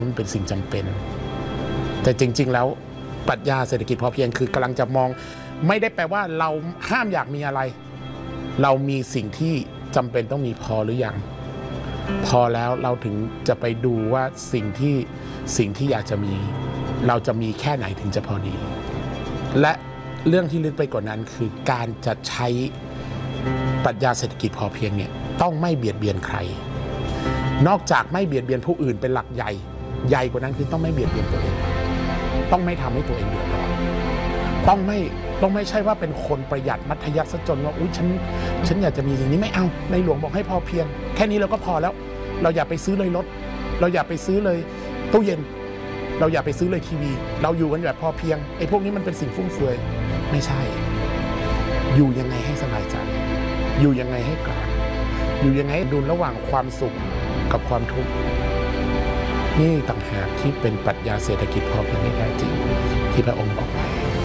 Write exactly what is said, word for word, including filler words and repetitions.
มันเป็นสิ่งจำเป็นแต่จริงๆแล้วปรัชญาเศรษฐกิจพอเพียงคือกำลังจะมองไม่ได้แปลว่าเราห้ามอยากมีอะไรเรามีสิ่งที่จำเป็นต้องมีพอหรือยังพอแล้วเราถึงจะไปดูว่าสิ่งที่สิ่งที่อยากจะมีเราจะมีแค่ไหนถึงจะพอดีและเรื่องที่ลึกไปกว่านั้นคือการจะใช้ปรัชญาเศรษฐกิจพอเพียงเนี่ยต้องไม่เบียดเบียนใครนอกจากไม่เบียดเบียนผู้อื่นเป็นหลักใหญ่ใหญ่กว่านั้นคือต้องไม่เบียดเบียนตัวเองต้องไม่ทำให้ตัวเองเดือดร้อนต้องไม่ต้องไม่ใช่ว่าเป็นคนประหยัดมัธยัสถ์ซะจนว่าอุ๊ยฉันฉันอยากจะมีสิ่งนี้ไม่เอาในหลวงบอกให้พอเพียงแค่นี้เราก็พอแล้วเราอย่าไปซื้อเลยรถเราอย่าไปซื้อเลยตู้เย็นเราอย่าไปซื้อเลยทีวีเราอยู่กันแบบพอเพียงไอ้พวกนี้มันเป็นสิ่งฟุ่มเฟือยไม่ใช่อยู่ยังไงให้สบายใจอยู่ยังไงให้กลางอยู่ยังไงดูระหว่างความสุขกับความทุกข์นี่ต่างหากที่เป็นปรัชญาเศรษฐกิจพอเพียงที่แท้จริงที่พระองค์บอก